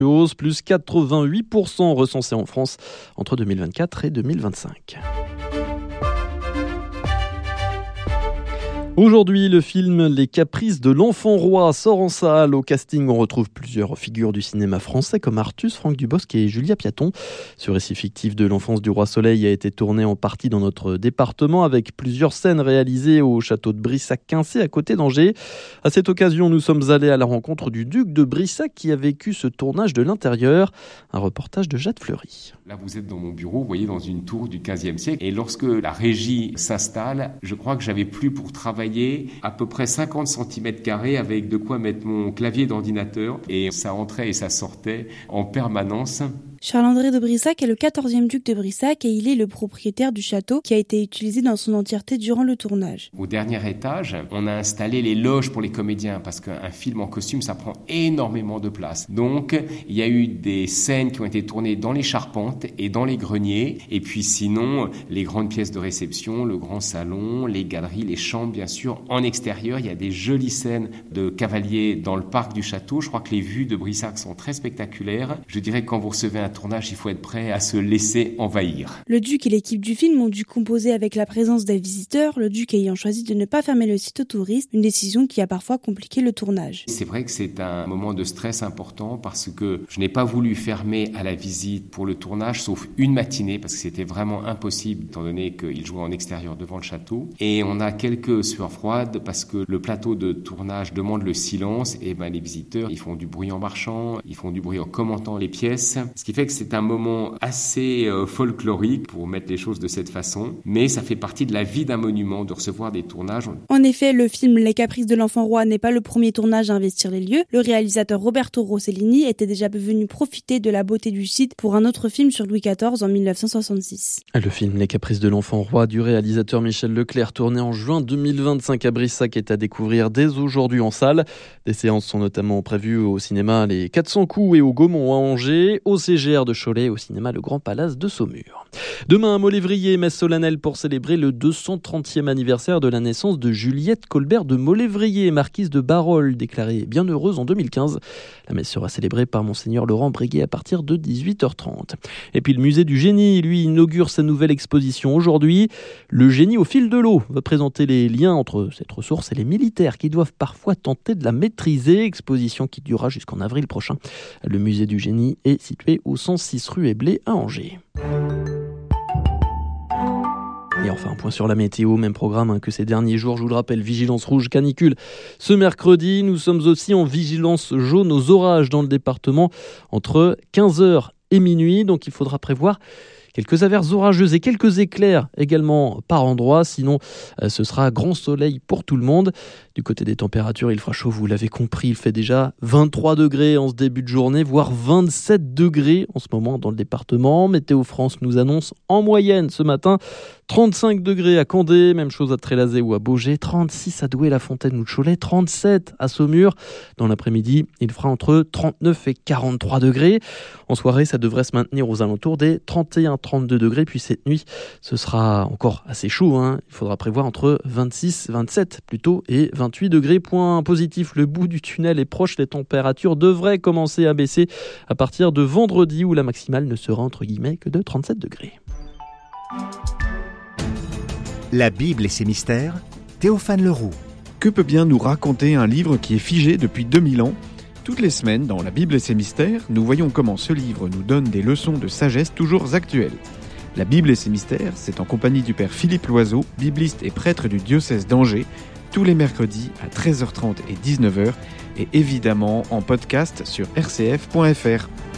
hausse, plus 88% recensée en France entre 2024 et 2025. Aujourd'hui, le film Les Caprices de l'Enfant Roi sort en salle. Au casting, on retrouve plusieurs figures du cinéma français comme Artus, Franck Dubosc et Julia Piaton. Ce récit fictif de l'enfance du roi Soleil a été tourné en partie dans notre département avec plusieurs scènes réalisées au château de Brissac-Quincé à côté d'Angers. À cette occasion, nous sommes allés à la rencontre du duc de Brissac qui a vécu ce tournage de l'intérieur. Un reportage de Jade Fleury. Là, vous êtes dans mon bureau, vous voyez, dans une tour du XVe siècle. Et lorsque la régie s'installe, je crois que j'avais plus pour travailler à peu près 50 cm² avec de quoi mettre mon clavier d'ordinateur. Et ça entrait et ça sortait en permanence. Charles-André de Brissac est le 14e duc de Brissac et il est le propriétaire du château qui a été utilisé dans son entièreté durant le tournage. Au dernier étage, on a installé les loges pour les comédiens parce qu'un film en costume, ça prend énormément de place. Donc, il y a eu des scènes qui ont été tournées dans les charpentes et dans les greniers. Et puis sinon, les grandes pièces de réception, le grand salon, les galeries, les chambres, bien sûr. En extérieur, il y a des jolies scènes de cavaliers dans le parc du château. Je crois que les vues de Brissac sont très spectaculaires. Je dirais que quand vous recevez un tournage, il faut être prêt à se laisser envahir. Le duc et l'équipe du film ont dû composer avec la présence des visiteurs, le duc ayant choisi de ne pas fermer le site aux touristes, une décision qui a parfois compliqué le tournage. C'est vrai que c'est un moment de stress important parce que je n'ai pas voulu fermer à la visite pour le tournage, sauf une matinée, parce que c'était vraiment impossible, étant donné qu'il jouait en extérieur devant le château. Et on a quelques sueurs froides parce que le plateau de tournage demande le silence, et les visiteurs, ils font du bruit en marchant, ils font du bruit en commentant les pièces, ce qui fait que c'est un moment assez folklorique pour mettre les choses de cette façon, mais ça fait partie de la vie d'un monument de recevoir des tournages. En effet, le film Les Caprices de l'Enfant Roi n'est pas le premier tournage à investir les lieux. Le réalisateur Roberto Rossellini était déjà venu profiter de la beauté du site pour un autre film sur Louis XIV en 1966. Le film Les Caprices de l'Enfant Roi du réalisateur Michel Leclerc, tourné en juin 2025 à Brissac, est à découvrir dès aujourd'hui en salle. Des séances sont notamment prévues au cinéma Les 400 coups et au Gaumont à Angers, au CGR de Cholet, au cinéma Le Grand Palace de Saumur. Demain à Molévrier, messe solennelle pour célébrer le 230e anniversaire de la naissance de Juliette Colbert de Molévrier, marquise de Barol, déclarée bienheureuse en 2015. La messe sera célébrée par Monseigneur Laurent Breguet à partir de 18h30. Et puis le musée du génie, lui, inaugure sa nouvelle exposition aujourd'hui. Le génie au fil de l'eau va présenter les liens entre cette ressource et les militaires qui doivent parfois tenter de la maîtriser. Exposition qui durera jusqu'en avril prochain. Le musée du génie est situé au 106 rue Éblé à Angers. Et enfin, un point sur la météo, même programme que ces derniers jours. Je vous le rappelle, vigilance rouge canicule. Ce mercredi, nous sommes aussi en vigilance jaune aux orages dans le département entre 15h et minuit. Donc il faudra prévoir quelques averses orageuses et quelques éclairs également par endroits. Sinon, ce sera grand soleil pour tout le monde. Du côté des températures, il fera chaud, vous l'avez compris. Il fait déjà 23 degrés en ce début de journée, voire 27 degrés en ce moment dans le département. Météo France nous annonce en moyenne ce matin 35 degrés à Condé, même chose à Trélazé ou à Baugé, 36 à Douai-la-Fontaine ou Cholet, 37 à Saumur. Dans l'après-midi, il fera entre 39 et 43 degrés. En soirée, ça devrait se maintenir aux alentours des 31-32 degrés. Puis cette nuit, ce sera encore assez chaud. Il faudra prévoir entre 26-27 plutôt et 28 degrés. Point positif, le bout du tunnel est proche. Les températures devraient commencer à baisser à partir de vendredi où la maximale ne sera entre guillemets que de 37 degrés. La Bible et ses mystères, Théophane Leroux. Que peut bien nous raconter un livre qui est figé depuis 2000 ans ? Toutes les semaines, dans La Bible et ses mystères, nous voyons comment ce livre nous donne des leçons de sagesse toujours actuelles. La Bible et ses mystères, c'est en compagnie du père Philippe Loiseau, bibliste et prêtre du diocèse d'Angers, tous les mercredis à 13h30 et 19h, et évidemment en podcast sur rcf.fr.